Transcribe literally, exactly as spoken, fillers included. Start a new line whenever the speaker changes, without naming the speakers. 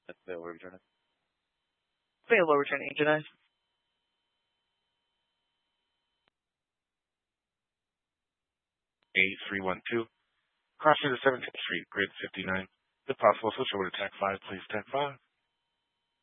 That's available return it.
Available return agent I.
A three one two. Cross to seventeenth Street, grid fifty-nine. If possible, switch over to T A C five, please. T A C five.